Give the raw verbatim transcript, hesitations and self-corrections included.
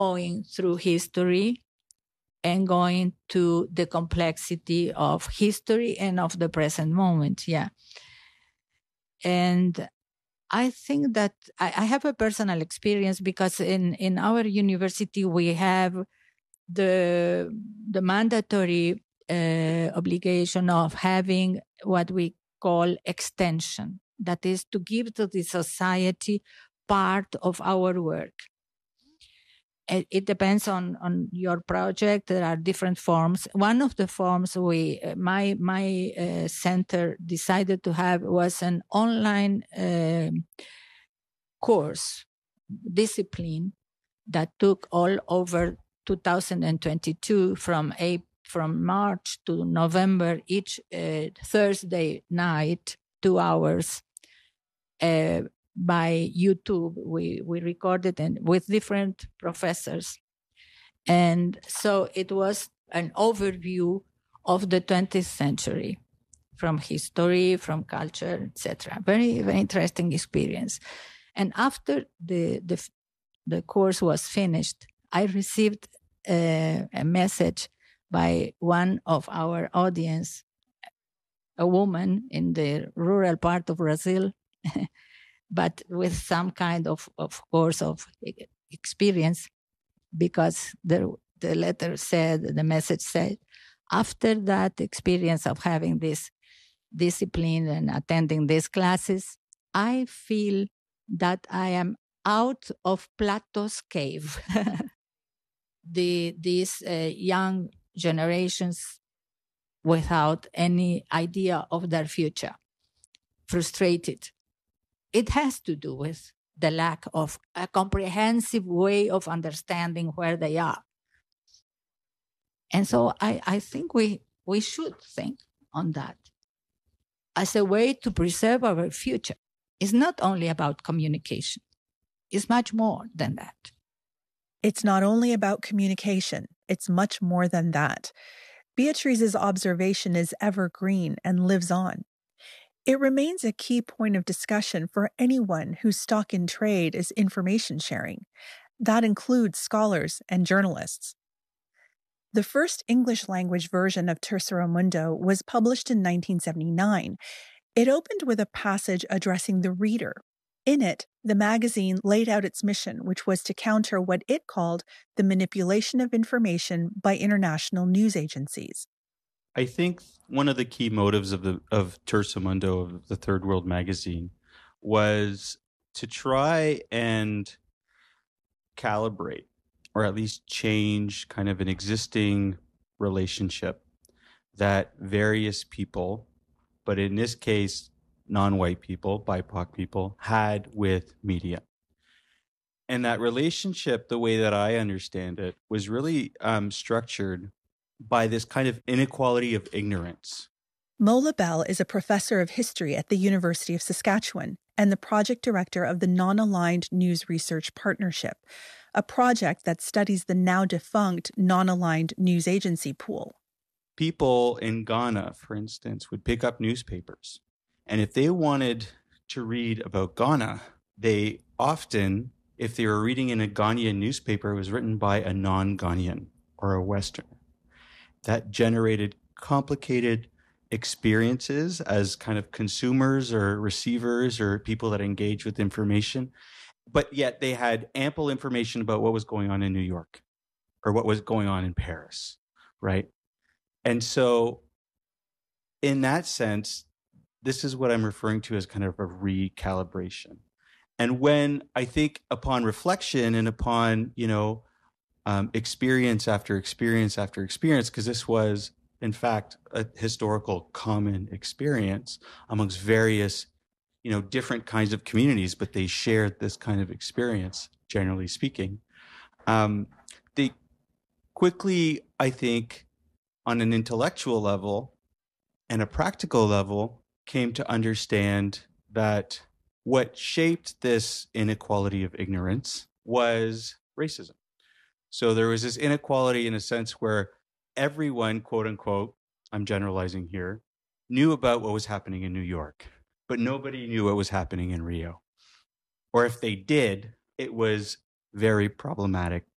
going through history and going to the complexity of history and of the present moment. Yeah. And I think that I, I have a personal experience because in, in our university, we have the, the mandatory uh, obligation of having what we call extension. That is to give to the society part of our work. It depends on, on your project. There are different forms. One of the forms we, my my uh, center decided to have was an online uh, course, discipline that took all over two thousand twenty-two from a, from March to November, each uh, Thursday night, two hours. Uh, by YouTube, we, we recorded and with different professors. And so it was an overview of the twentieth century from history, from culture, et cetera. Very, very interesting experience. And after the, the, the course was finished, I received a, a message by one of our audience, a woman in the rural part of Brazil, but with some kind of, of course, of experience, because the, the letter said, the message said, after that experience of having this discipline and attending these classes, I feel that I am out of Plato's cave. the, these uh, young generations without any idea of their future, frustrated. It has to do with the lack of a comprehensive way of understanding where they are. And so I, I think we, we should think on that as a way to preserve our future. It's not only about communication. It's much more than that. It's not only about communication. It's much more than that. Beatrice's observation is evergreen and lives on. It remains a key point of discussion for anyone whose stock in trade is information sharing. That includes scholars and journalists. The first English-language version of Tercero Mundo was published in nineteen seventy-nine. It opened with a passage addressing the reader. In it, the magazine laid out its mission, which was to counter what it called the manipulation of information by international news agencies. I think one of the key motives of the of Tercero Mundo, of the Third World magazine, was to try and calibrate, or at least change, kind of an existing relationship that various people, but in this case, non-white people, B I P O C people, had with media. And that relationship, the way that I understand it, was really um, structured by this kind of inequality of ignorance. Mo LaBelle is a professor of history at the University of Saskatchewan and the project director of the Non-Aligned News Research Partnership, a project that studies the now defunct Non-Aligned News Agency pool. People in Ghana, for instance, would pick up newspapers. And if they wanted to read about Ghana, they often, if they were reading in a Ghanaian newspaper, it was written by a non-Ghanaian or a Westerner. That generated complicated experiences as kind of consumers or receivers or people that engage with information. But yet they had ample information about what was going on in New York or what was going on in Paris, right? And so in that sense, this is what I'm referring to as kind of a recalibration. And when I think upon reflection and upon, you know, um, experience after experience after experience, because this was, in fact, a historical common experience amongst various, you know, different kinds of communities, but they shared this kind of experience, generally speaking. Um, they quickly, I think, on an intellectual level and a practical level, came to understand that what shaped this inequality of ignorance was racism. So there was this inequality in a sense where everyone, quote unquote, I'm generalizing here, knew about what was happening in New York, but nobody knew what was happening in Rio. Or if they did, it was very problematic